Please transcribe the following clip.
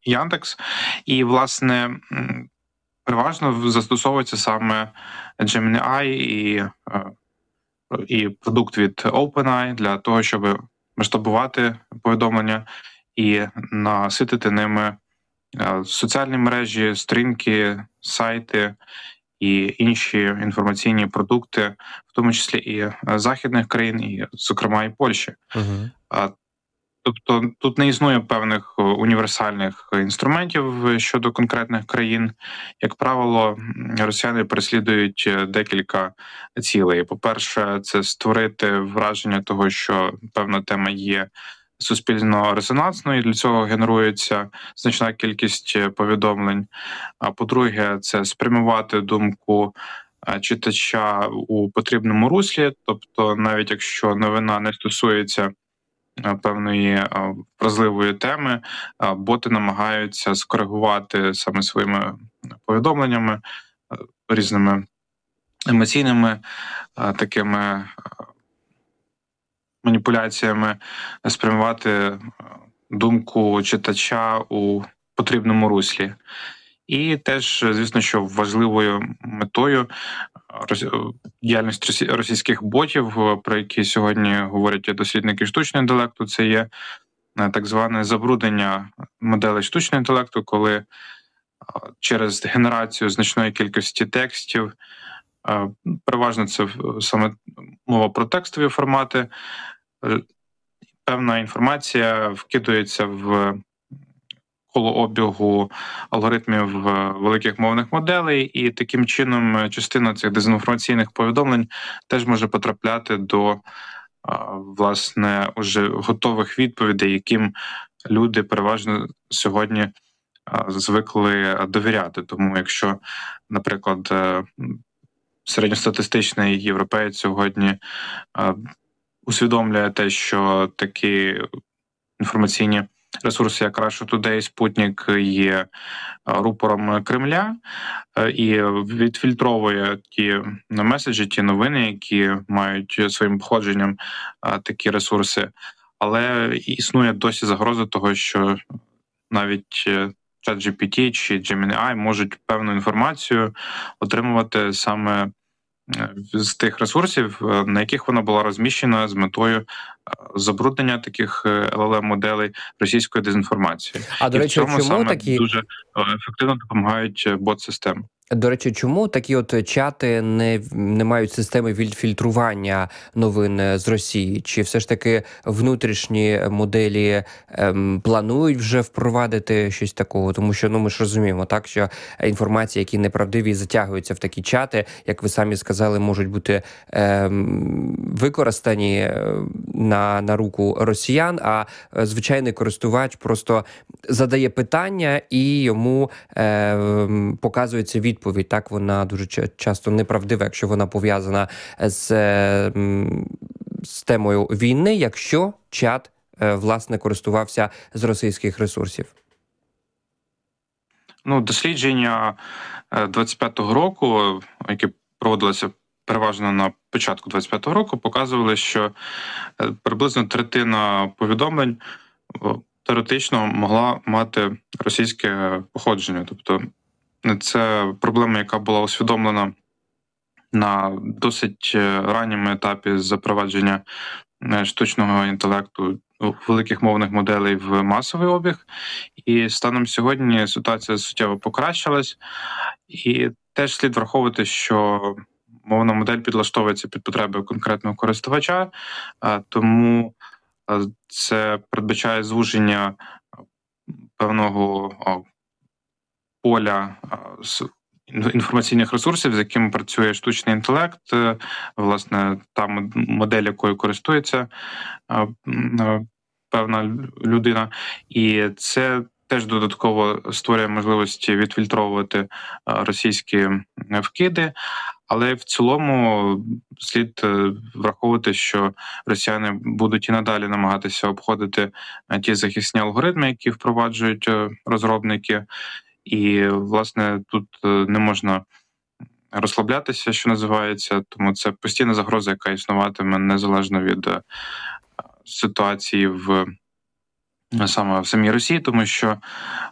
Яндекс. І, власне, переважно застосовується саме Gemini і продукт від OpenAI для того, щоб масштабувати повідомлення і наситити ними соціальні мережі, сторінки, сайти і інші інформаційні продукти, в тому числі і західних країн, і, зокрема, і Польщі. Угу. Тобто тут не існує певних універсальних інструментів щодо конкретних країн. Як правило, росіяни переслідують декілька цілей. По-перше, це створити враження того, що певна тема є суспільно резонансною, і для цього генерується значна кількість повідомлень. А по-друге, це спрямувати думку читача у потрібному руслі, тобто навіть якщо новина не стосується певної вразливої теми, боти намагаються скоригувати саме своїми повідомленнями, різними емоційними такими маніпуляціями, спрямувати думку читача у потрібному руслі. І теж, звісно, що важливою метою діяльність російських ботів, про які сьогодні говорять дослідники штучного інтелекту, це є так зване забруднення моделей штучного інтелекту, коли через генерацію значної кількості текстів, переважно це саме мова про текстові формати, певна інформація вкидується в коло обігу алгоритмів великих мовних моделей, і таким чином частина цих дезінформаційних повідомлень теж може потрапляти до власне уже готових відповідей, яким люди переважно сьогодні звикли довіряти. Тому якщо, наприклад, середньостатистичний європеєць сьогодні усвідомлює те, що такі інформаційні ресурси, як Russia Today, Спутник, є рупором Кремля і відфільтровує ті меседжі, ті новини, які мають своїм походженням такі ресурси. Але існує досі загроза того, що навіть ChatGPT чи Gemini можуть певну інформацію отримувати саме з тих ресурсів, на яких вона була розміщена з метою забруднення таких LLM-моделей російської дезінформації. А, до речі, і в цьому чому саме такі дуже ефективно допомагають бот-системи. До речі, чому такі от чати не мають системи фільтрування новин з Росії? Чи все ж таки внутрішні моделі планують вже впровадити щось такого? Тому що, ми ж розуміємо, так, що інформації, які неправдиві, затягуються в такі чати, як ви самі сказали, можуть бути використані на руку росіян, а звичайний користувач просто задає питання і йому показується відповідь. Так, вона дуже часто неправдива, якщо вона пов'язана з темою війни, якщо чат, власне, користувався з російських ресурсів. Дослідження 25-го року, які проводилися переважно на початку 25-го року, показували, що приблизно третина повідомлень теоретично могла мати російське походження. Тобто це проблема, яка була усвідомлена на досить ранньому етапі запровадження штучного інтелекту великих мовних моделей в масовий обіг. І станом сьогодні ситуація суттєво покращилась. І теж слід враховувати, що мовна модель підлаштовується під потреби конкретного користувача, тому це передбачає звуження певного поля інформаційних ресурсів, з якими працює штучний інтелект, власне, та модель, якою користується певна людина. І це теж додатково створює можливості відфільтровувати російські вкиди. Але в цілому слід враховувати, що росіяни будуть і надалі намагатися обходити ті захисні алгоритми, які впроваджують розробники. І, власне, тут не можна розслаблятися, що називається, тому це постійна загроза, яка існуватиме незалежно від ситуації саме в самій Росії, тому що